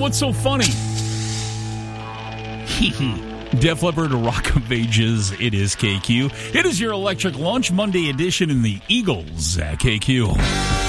what's so funny? Def Leppard, Rock of Ages. It is KQ. It is your Electric Lunch Monday edition in the Eagles at KQ.